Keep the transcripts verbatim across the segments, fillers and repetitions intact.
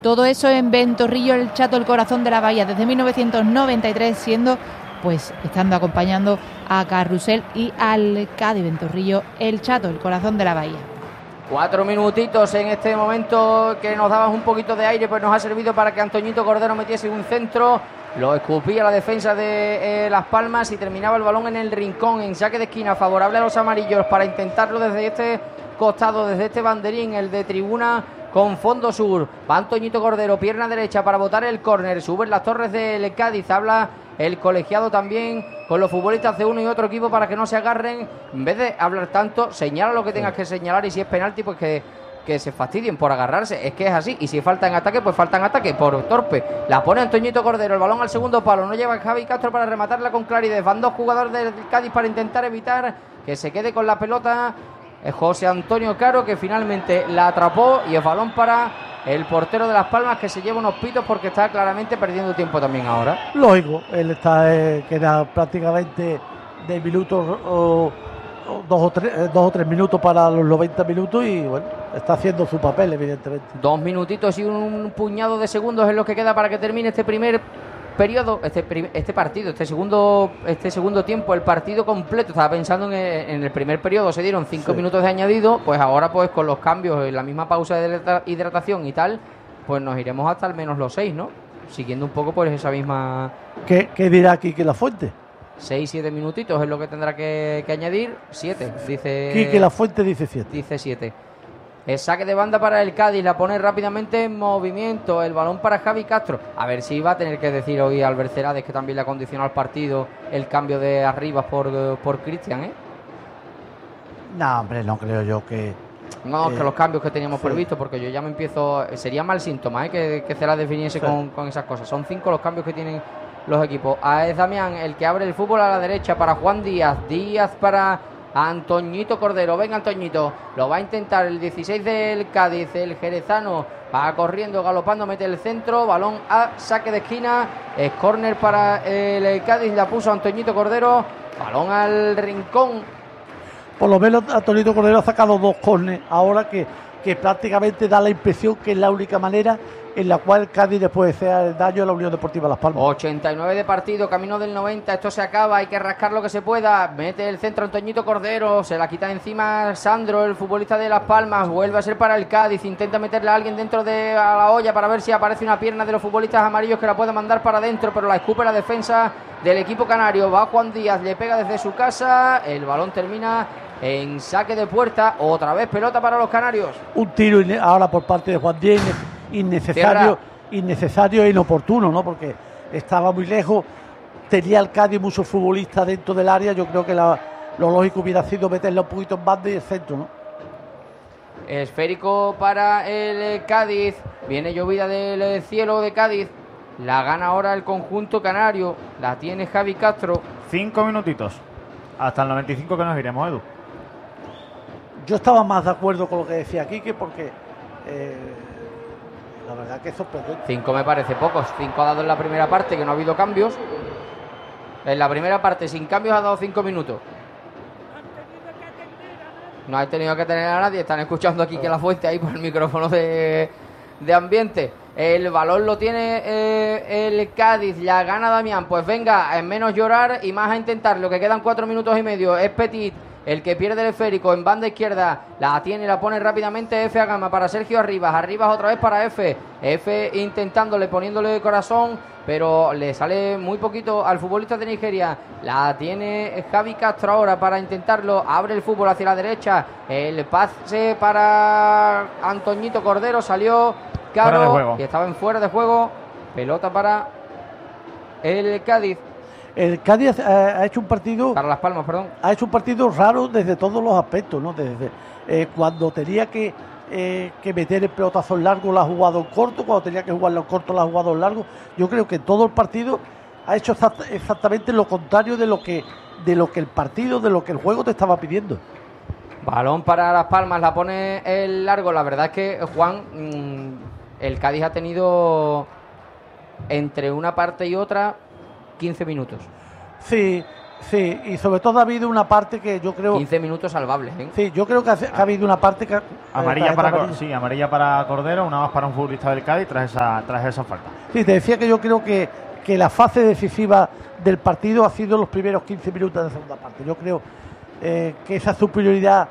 Todo eso en Ventorrillo, el Chato, el corazón de la bahía, desde mil novecientos noventa y tres, siendo, pues, estando acompañando a Carrusel y al Cádiz. Ventorrillo, el Chato, el corazón de la bahía. Cuatro minutitos en este momento que nos daban un poquito de aire, pues nos ha servido para que Antoñito Cordero metiese un centro. Lo escupía la defensa de eh, Las Palmas y terminaba el balón en el rincón, en saque de esquina, favorable a los amarillos para intentarlo desde este costado, desde este banderín, el de tribuna con fondo sur. Va Antoñito Cordero, pierna derecha para botar el córner. Suben las torres del Cádiz. Habla el colegiado también con los futbolistas de uno y otro equipo para que no se agarren. En vez de hablar tanto, señala lo que tengas que señalar, y si es penalti, pues que, que se fastidien por agarrarse. Es que es así. Y si falta en ataque, pues falta en ataque por torpe. La pone Antoñito Cordero, el balón al segundo palo. No lleva Javi Castro para rematarla con claridad. Van dos jugadores del Cádiz para intentar evitar que se quede con la pelota José Antonio Caro, que finalmente la atrapó, y el balón para el portero de Las Palmas, que se lleva unos pitos porque está claramente perdiendo tiempo también ahora. Lógico, él está eh, queda prácticamente de minutos o, o dos, o tres, eh, dos o tres minutos para los noventa minutos, y bueno, está haciendo su papel, evidentemente. Dos minutitos y un puñado de segundos es lo que queda para que termine este primer periodo, este, este partido, este segundo este segundo tiempo, el partido completo. Estaba pensando en el, en el primer periodo se dieron cinco sí. minutos de añadido, pues ahora pues con los cambios en la misma pausa de hidratación y tal, pues nos iremos hasta al menos los seis, ¿no? Siguiendo un poco pues esa misma... ¿Qué, qué dirá aquí que La Fuente? Seis, siete minutitos es lo que tendrá que, que añadir. Siete, dice... Quique La Fuente dice siete. Dice siete. El saque de banda para el Cádiz, la pone rápidamente en movimiento, el balón para Javi Castro. A ver si va a tener que decir hoy Albert Cerades, que también le ha condicionado al partido, el cambio de Arribas por, por Cristian, ¿eh? No, hombre, no creo yo que... No, eh, que los cambios que teníamos sí. previstos, porque yo ya me empiezo... Sería mal síntoma, ¿eh? Que, que Cerades definiese sí. con, con esas cosas. Son cinco los cambios que tienen los equipos. Ah, es Damián el que abre el fútbol a la derecha para Juan Díaz. Díaz para... Antoñito Cordero, venga Antoñito, lo va a intentar el dieciséis del Cádiz, el jerezano va corriendo, galopando, mete el centro, balón a saque de esquina, es córner para el Cádiz, la puso Antoñito Cordero, balón al rincón. Por lo menos Antoñito Cordero ha sacado dos córner ahora que, que prácticamente da la impresión que es la única manera en la cual Cádiz después de hacer daño a la Unión Deportiva Las Palmas. ochenta y nueve de partido, camino del noventa, esto se acaba, hay que rascar lo que se pueda, mete el centro Antoñito Cordero, se la quita encima Sandro, el futbolista de Las Palmas, vuelve a ser para el Cádiz, intenta meterle a alguien dentro de a la olla para ver si aparece una pierna de los futbolistas amarillos que la puede mandar para adentro, pero la escupe la defensa del equipo canario. Va Juan Díaz, le pega desde su casa, el balón termina en saque de puerta, otra vez pelota para los canarios. Un tiro ahora por parte de Juan Díaz innecesario, innecesario e inoportuno, ¿no? Porque estaba muy lejos, tenía el Cádiz muchos futbolistas dentro del área. Yo creo que la, lo lógico hubiera sido meterle un poquito en banda y el centro, ¿no? Esférico para el Cádiz, viene llovida del cielo de Cádiz, la gana ahora el conjunto canario, la tiene Javi Castro. Cinco minutitos, hasta el noventa y cinco que nos iremos, Edu. Yo estaba más de acuerdo con lo que decía Quique, porque eh, la verdad que es sorprendente. Cinco me parece pocos. Cinco ha dado en la primera parte, que no ha habido cambios. En la primera parte, sin cambios, ha dado cinco minutos. No ha tenido que tener a nadie. Están escuchando aquí que La Fuente ahí por el micrófono de, de ambiente. El balón lo tiene eh, el Cádiz. La gana Damián. Pues venga, en menos llorar y más a intentarlo, que quedan cuatro minutos y medio. Es Petit el que pierde el esférico en banda izquierda, la tiene y la pone rápidamente F a Gama para Sergio Arribas, Arribas otra vez para F, F intentándole, poniéndole corazón, pero le sale muy poquito al futbolista de Nigeria. La tiene Javi Castro ahora para intentarlo, abre el fútbol hacia la derecha, el pase para Antoñito Cordero, salió Caro, que estaba en fuera de juego, pelota para el Cádiz. El Cádiz eh, ha hecho un partido... Para Las Palmas, perdón. Ha hecho un partido raro desde todos los aspectos, ¿no? Desde eh, cuando tenía que, eh, que meter el pelotazo en largo, la ha jugado en corto. Cuando tenía que jugarlo en corto, la ha jugado en largo. Yo creo que todo el partido ha hecho exact- exactamente lo contrario de lo que de lo que el partido, de lo que el juego te estaba pidiendo. Balón para Las Palmas, la pone el largo. La verdad es que, Juan, mmm, el Cádiz ha tenido entre una parte y otra quince minutos. Sí, Sí, y sobre todo ha habido una parte que yo creo... quince minutos salvables, ¿eh? Sí, yo creo que ha, que ha habido una parte que... Amarilla para, amarilla. Sí, amarilla para Cordero, una más para un futbolista del Cádiz tras esa, tras esa falta. Sí, te decía que yo creo que, que la fase decisiva del partido ha sido los primeros quince minutos de la segunda parte. Yo creo eh, que esa superioridad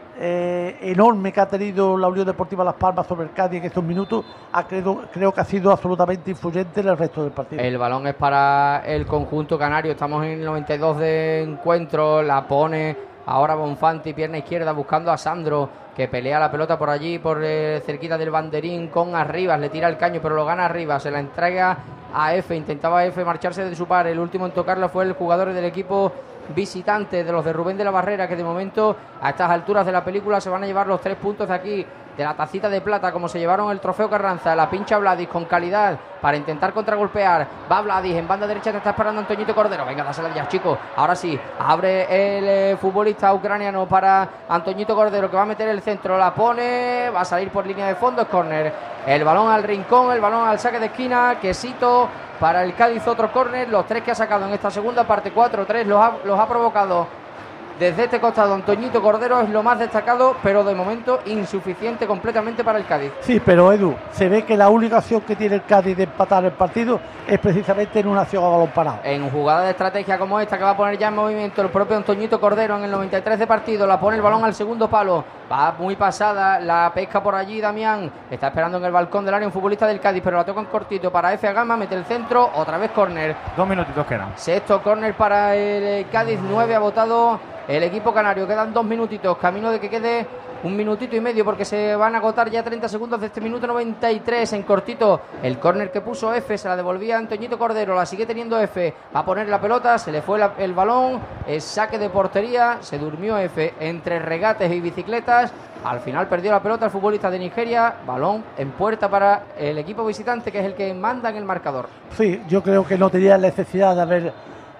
eh, enorme que ha tenido la Unión Deportiva Las Palmas sobre el Cádiz en estos minutos, ha credo, creo que ha sido absolutamente influyente en el resto del partido. El balón es para el conjunto canario, estamos en el noventa y dos de encuentro, la pone ahora Bonfanti, pierna izquierda buscando a Sandro, que pelea la pelota por allí, por eh, cerquita del banderín con Arribas, le tira el caño pero lo gana Arribas, se la entrega a F, intentaba F marcharse de su par, el último en tocarla fue el jugador del equipo visitante de los de Rubén de la Barrera, que de momento a estas alturas de la película se van a llevar los tres puntos de aquí, de la tacita de plata, como se llevaron el trofeo Carranza. La pincha Vladis con calidad para intentar contragolpear, va Vladis en banda derecha, te está esperando Antoñito Cordero, venga, dásela ya, chicos, ahora sí, abre el eh, futbolista ucraniano para Antoñito Cordero, que va a meter el centro, la pone, va a salir por línea de fondo, es córner, el balón al rincón, el balón al saque de esquina, quesito para el Cádiz, otro córner, los tres que ha sacado en esta segunda parte, cuatro tres, los ha, los ha provocado desde este costado Antoñito Cordero, es lo más destacado, pero de momento insuficiente completamente para el Cádiz. Sí, pero Edu, se ve que la única opción que tiene el Cádiz de empatar el partido es precisamente en una acción a balón parado. En jugada de estrategia como esta, que va a poner ya en movimiento el propio Antoñito Cordero en el noventa y tres de partido, la pone el balón al segundo palo, va muy pasada, la pesca por allí Damián, está esperando en el balcón del área un futbolista del Cádiz, pero la toca en cortito para F. Gama, mete el centro, otra vez córner. Dos minutitos quedan. Sexto córner para el Cádiz, nueve ha votado el equipo canario, quedan dos minutitos, camino de que quede un minutito y medio porque se van a agotar ya treinta segundos de este minuto noventa y tres. En cortito el córner que puso F, se la devolvía Antoñito Cordero, la sigue teniendo F, va a poner la pelota, se le fue la, el balón, es saque de portería, se durmió F entre regates y bicicletas, al final perdió la pelota el futbolista de Nigeria, balón en puerta para el equipo visitante, que es el que manda en el marcador. Sí, yo creo que no tenía la necesidad de haber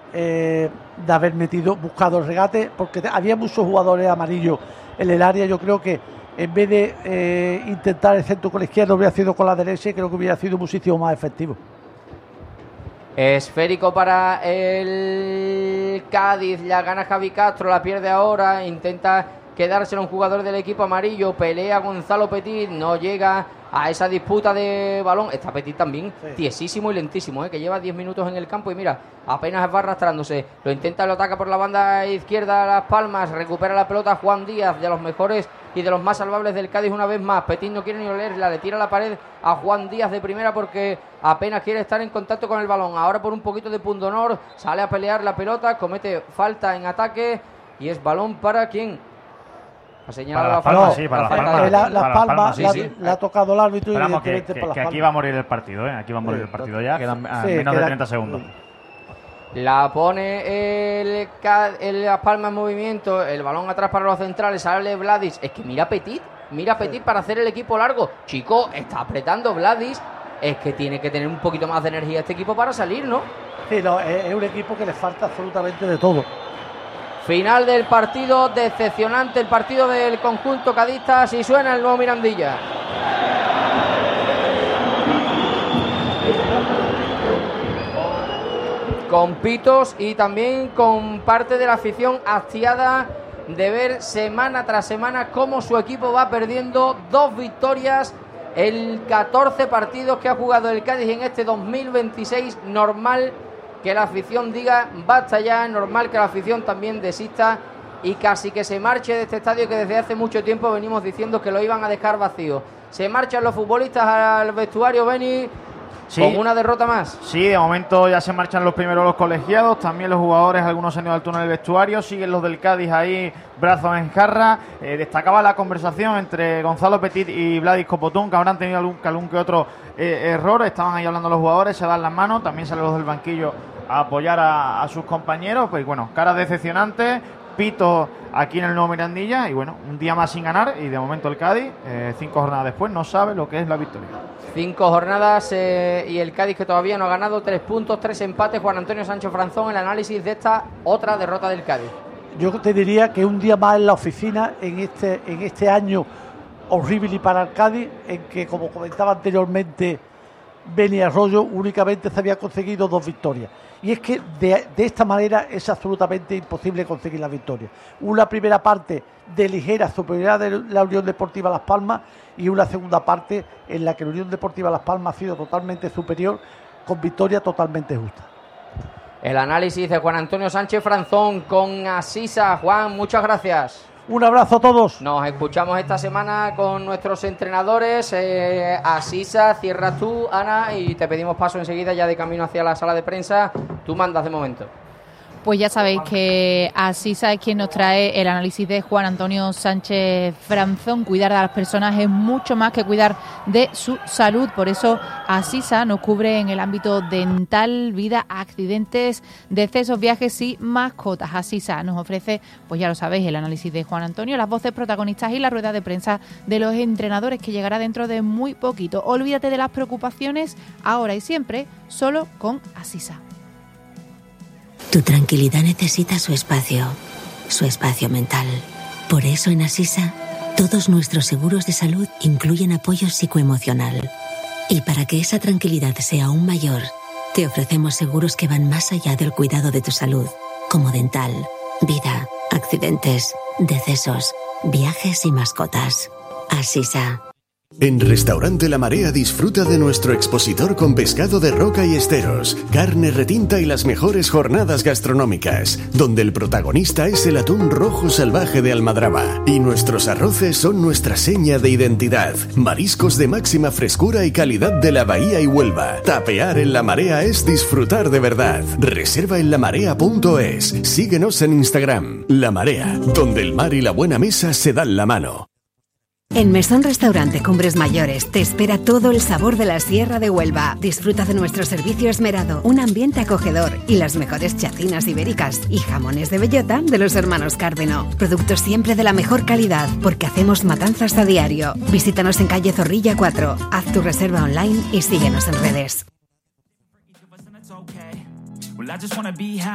eh, de haber metido, buscado el regate, porque había muchos jugadores amarillos en el área. Yo creo que en vez de eh, intentar el centro con la izquierda, hubiera sido con la derecha, y creo que hubiera sido muchísimo más efectivo. Esférico para el Cádiz, la gana Javi Castro, la pierde ahora, intenta quedárselo un jugador del equipo amarillo, pelea Gonzalo Petit, no llega a esa disputa de balón, está Petit también, sí, tiesísimo y lentísimo, ¿eh? Que lleva diez minutos en el campo y mira, apenas va arrastrándose, lo intenta, lo ataca por la banda izquierda Las Palmas, recupera la pelota Juan Díaz, de los mejores y de los más salvables del Cádiz una vez más, Petit no quiere ni olerla, le tira la pared a Juan Díaz de primera porque apenas quiere estar en contacto con el balón, ahora por un poquito de pundonor, sale a pelear la pelota, comete falta en ataque y es balón para ¿quién? Ha señalado para la Palmas, falta. sí, para la Las falta Palmas. de- La, la Para Palma Palmas, sí, la, sí. la ha tocado el árbitro y Esperamos que, evidentemente que, por Las que aquí Palmas. va a morir el partido, ¿eh? Aquí va a morir el partido ya, quedan a Sí, menos queda- de treinta segundos. La pone el, Ca- el Las Palmas en movimiento, el balón atrás para los centrales, sale Vladis, es que mira Petit, mira Petit para hacer el equipo largo, chico, está apretando Vladis, es que tiene que tener un poquito más de energía este equipo para salir, ¿no? Sí, no, es, es un equipo que le falta absolutamente de todo. Final del partido, decepcionante el partido del conjunto cadista, si suena el nuevo Mirandilla. Con pitos y también con parte de la afición hastiada de ver semana tras semana cómo su equipo va perdiendo dos victorias en catorce partidos que ha jugado el Cádiz en este dos mil veintiséis. Normal que la afición diga basta ya, es normal que la afición también desista y casi que se marche de este estadio que desde hace mucho tiempo venimos diciendo que lo iban a dejar vacío. Se marchan los futbolistas al vestuario, Beni, Sí. con una derrota más. Sí, de momento ya se marchan los primeros los colegiados, también los jugadores, algunos han ido al túnel del vestuario, siguen los del Cádiz ahí, brazos en jarra. Eh, destacaba la conversación entre Gonzalo Petit y Vladis Copotún, que habrán tenido algún, algún que otro eh, error, estaban ahí hablando los jugadores, se dan las manos, también salen los del banquillo a apoyar a, a sus compañeros, pues bueno, caras decepcionantes, pito aquí en el Nuevo Mirandilla y bueno, un día más sin ganar y de momento el Cádiz, eh, cinco jornadas después, no sabe lo que es la victoria. Cinco jornadas eh, y el Cádiz que todavía no ha ganado, tres puntos, tres empates. Juan Antonio Sancho Franzón, el análisis de esta otra derrota del Cádiz. Yo te diría que un día más en la oficina en este, en este año horrible para el Cádiz, en que, como comentaba anteriormente, Beniarroyo únicamente se había conseguido dos victorias. Y es que de, de esta manera es absolutamente imposible conseguir la victoria. Una primera parte de ligera superioridad de la Unión Deportiva Las Palmas y una segunda parte en la que la Unión Deportiva Las Palmas ha sido totalmente superior, con victoria totalmente justa. El análisis de Juan Antonio Sánchez Franzón con Asisa. Juan, muchas gracias. Un abrazo a todos. Nos escuchamos esta semana con nuestros entrenadores. Eh, Asisa, cierras tú, Ana, y te pedimos paso enseguida ya de camino hacia la sala de prensa. Tú mandas de momento. Pues ya sabéis que Asisa es quien nos trae el análisis de Juan Antonio Sánchez Franzón. Cuidar de las personas es mucho más que cuidar de su salud. Por eso Asisa nos cubre en el ámbito dental, vida, accidentes, decesos, viajes y mascotas. Asisa nos ofrece, pues ya lo sabéis, el análisis de Juan Antonio, las voces protagonistas y la rueda de prensa de los entrenadores, que llegará dentro de muy poquito. Olvídate de las preocupaciones ahora y siempre, solo con Asisa. Tu tranquilidad necesita su espacio, su espacio mental. Por eso en Asisa, todos nuestros seguros de salud incluyen apoyo psicoemocional. Y para que esa tranquilidad sea aún mayor, te ofrecemos seguros que van más allá del cuidado de tu salud, como dental, vida, accidentes, decesos, viajes y mascotas. Asisa. En Restaurante La Marea disfruta de nuestro expositor con pescado de roca y esteros, carne retinta y las mejores jornadas gastronómicas, donde el protagonista es el atún rojo salvaje de Almadraba y nuestros arroces son nuestra seña de identidad. Mariscos de máxima frescura y calidad de la Bahía y Huelva. Tapear en La Marea es disfrutar de verdad. Reserva en lamarea punto es. Síguenos en Instagram. La Marea, donde el mar y la buena mesa se dan la mano. En Mesón Restaurante Cumbres Mayores te espera todo el sabor de la Sierra de Huelva. Disfruta de nuestro servicio esmerado, un ambiente acogedor y las mejores chacinas ibéricas y jamones de bellota de los hermanos Cárdeno. Productos siempre de la mejor calidad, porque hacemos matanzas a diario. Visítanos en calle Zorrilla cuatro, haz tu reserva online y síguenos en redes.